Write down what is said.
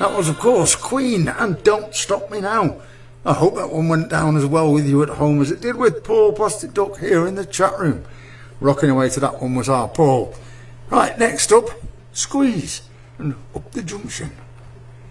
That was, of course, Queen and Don't Stop Me Now. I hope that one went down as well with you at home as it did with Paul Plastic Duck here in the chat room. Rocking away to that one was our Paul. Right, next up, Squeeze and Up the Junction.